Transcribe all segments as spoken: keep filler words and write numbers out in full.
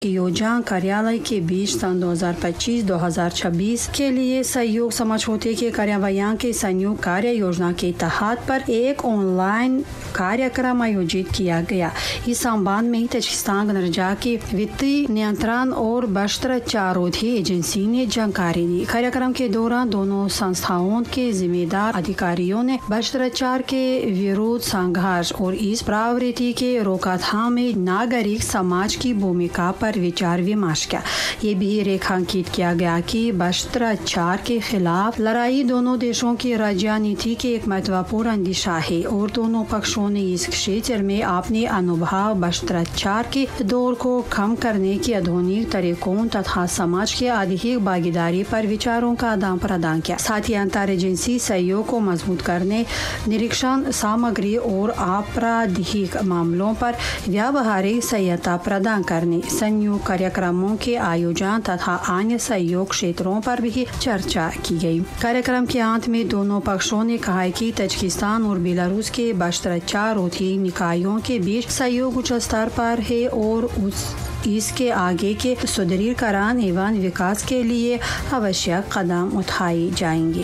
योजना कार्यालय के बीच सन दो हज़ार पच्चीस दो हज़ार छब्बीस के लिए सहयोग समझौते के कार्यान्वयन के संयुक्त कार्य योजना के तहत पर एक ऑनलाइन कार्यक्रम आयोजित किया गया। इस संबंध में तजिकिस्तान गणराज्य के वित्तीय नियंत्रण और भ्रष्टाचारोधी एजेंसी ने जानकारी दी। कार्यक्रम के दौरान दोनों संस्थाओं के जिम्मेदार अधिकारियों ने भ्रष्टाचार के विरुद्ध संघर्ष और इस प्रवृत्ति के रोकथाम में नागरिक समाज की भूमिका पर विचार विमर्श किया। ये भी रेखांकित किया गया कि भ्रष्टाचार के खिलाफ लड़ाई दोनों देशों की राजनीति की एक महत्वपूर्ण दिशा है और दोनों पक्षों ने इस क्षेत्र में अपने अनुभव भ्रष्टाचार के दौर को कम करने के आधुनिक तरीकों तथा समाज की अधिक भागीदारी पर विचारों का आदान प्रदान किया। साथ ही अंतर एजेंसी सहयोग को मजबूत करने, निरीक्षण सामग्री और आपराधिक मामलों पर व्यावहारिक सहायता प्रदान करने, संयुक्त कार्यक्रमों के आयोजन तथा अन्य सहयोग क्षेत्रों पर भी चर्चा की गई। कार्यक्रम के अंत में दोनों पक्षों ने कहा कि तजिकिस्तान और बेलारूस के भ्रष्टाचारोधी निकायों के बीच सहयोग उच्च स्तर पर है और उस इसके आगे के सुदृढ़ीकरण एवं विकास के लिए आवश्यक कदम उठाए जाएंगे।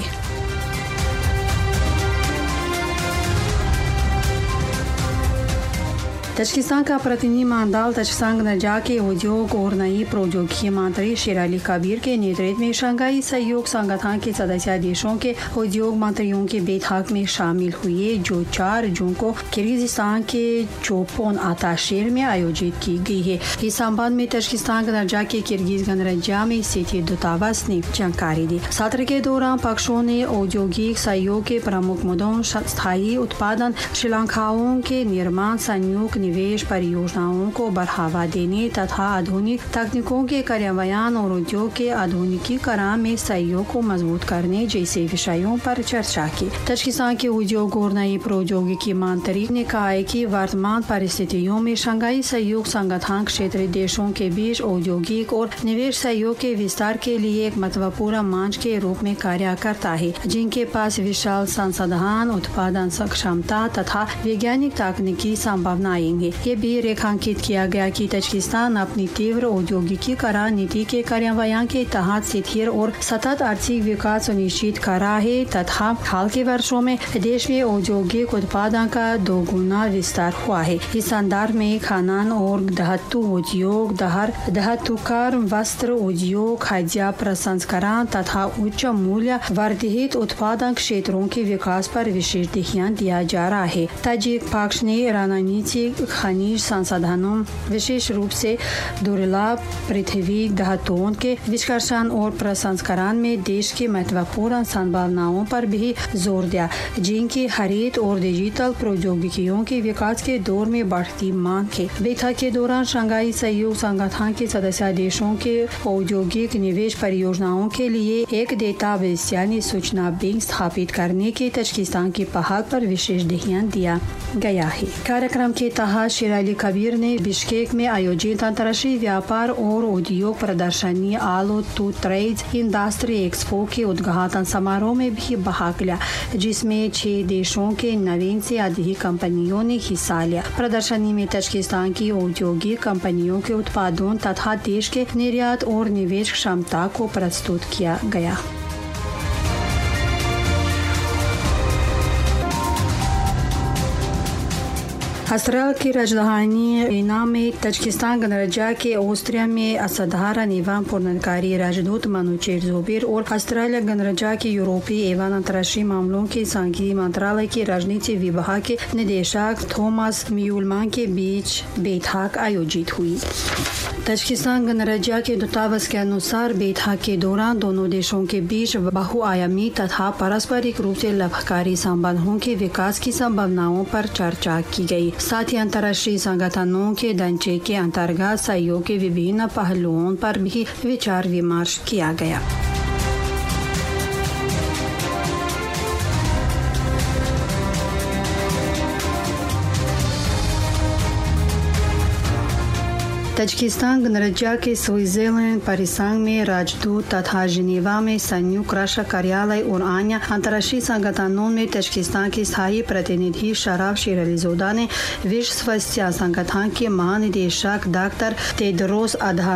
तजिकिस्तान का प्रतिनिधि मंडल तजिकिस्तान गणराज्य के उद्योग और नई प्रौद्योगिकी मंत्री शेर अली कबीर के नेतृत्व में शंघाई सहयोग संगठन के सदस्य देशों के उद्योग मंत्रियों की बैठक में शामिल हुए, जो चार जून को किर्गिस्तान के चोपोन आता शहर में आयोजित की गई है। इस संबंध में तजिकिस्तान गणराज्य के किर्गिज गणराज्य में स्थित दूतावास ने जानकारी दी। सत्र के दौरान पक्षों ने औद्योगिक सहयोग के प्रमुख मुद्दों, स्थायी उत्पादन श्रृंखलाओं के निर्माण, संयुक्त निवेश परियोजनाओं को बढ़ावा देने तथा आधुनिक तकनीकों के कार्यान्वयन और उद्योग के आधुनिकीकरण में सहयोग को मजबूत करने जैसे विषयों पर चर्चा की। तजिकिस्तान के उद्योग और नई प्रौद्योगिकी मंत्री ने कहा है कि वर्तमान परिस्थितियों में शंघाई सहयोग संगठन क्षेत्रीय देशों के बीच औद्योगिक और निवेश सहयोग के विस्तार के लिए एक महत्वपूर्ण मंच के रूप में कार्य करता है, जिनके पास विशाल संसाधन, उत्पादन क्षमता तथा वैज्ञानिक तकनीकी संभावनाएं। ये भी रेखांकित किया गया कि तजिकिस्तान अपनी तीव्र औद्योगिकीकरण नीति के कार्यान्वयन के तहत स्थिर और सतत आर्थिक विकास सुनिश्चित कर रहा है तथा हाल के वर्षों में देश में औद्योगिक उत्पादन का दोगुना विस्तार हुआ है। इस संदर्भ में खनन और धातु उद्योग, धातुकार वस्त्र उद्योग, खाद्य प्रसंस्करण तथा उच्च मूल्य वर्धित उत्पादन क्षेत्रों के विकास पर विशेष ध्यान दिया जा रहा है। तजिक पक्ष ने रणनीतिक खनिज संसाधनों, विशेष रूप से दुर्लभ पृथ्वी धातुओं के विश्लेषण और प्रसंस्करण में देश की महत्वपूर्ण संभावनाओं पर भी जोर दिया, जिनकी हरित और डिजिटल प्रौद्योगिकियों के विकास के दौर में बढ़ती मांग है। बैठक के दौरान शंघाई सहयोग संगठन के सदस्य देशों के औद्योगिक निवेश परियोजनाओं के लिए एक डेटाबेस यानी सूचना बैंक स्थापित करने के तजिकिस्तान की पहल पर विशेष ध्यान दिया गया है। कार्यक्रम के तहत शेर अली कबीर ने बिश्केक में आयोजित अंतर्राष्ट्रीय व्यापार और उद्योग प्रदर्शनी आलो टू ट्रेड इंडस्ट्री एक्सपो के उद्घाटन समारोह में भी भाग लिया, जिसमें छह देशों के नवीन से अधिक कंपनियों ने हिस्सा लिया। प्रदर्शनी में तजिकिस्तान की औद्योगिक कंपनियों के उत्पादों तथा देश के निर्यात और निवेश क्षमता को प्रस्तुत किया गया। ऑस्ट्रिया की राजधानी वीना में तजिकिस्तान गणराज्य के ऑस्ट्रिया में असाधारण एवं पूर्णकारी राजदूत मनुचेर जोबिर और ऑस्ट्रेलिया गणराज्य के यूरोपीय एवं अंतर्राष्ट्रीय मामलों के संघीय मंत्रालय के राजनीति विभाग के निदेशक थॉमस म्यूलमैन के बीच बैठक आयोजित हुई। तजिकिस्तान गणराज्य के दूतावास के अनुसार बैठक के दौरान दोनों देशों के बीच बहुआयामी तथा पारस्परिक रूप से लाभकारी संबंधों के विकास की संभावनाओं पर चर्चा की गई। साथ ही अंतर्राष्ट्रीय संगठनों के ढांचे के अंतर्गत सहयोग के विभिन्न पहलुओं पर भी विचार विमर्श किया गया। तजिकिस्तान गणराज्य के स्विट्जरलैंड परिसंघ में राजदूत तथा जिनेवा में संयुक्त राष्ट्र कार्यालय और अन्य अंतर्राष्ट्रीय संगठनों में तजिकिस्तान के स्थायी प्रतिनिधि शराफ शेरअलीज़ोदा ने विश्व स्वास्थ्य संगठन के महानिदेशक डॉक्टर तेद्रोस अधा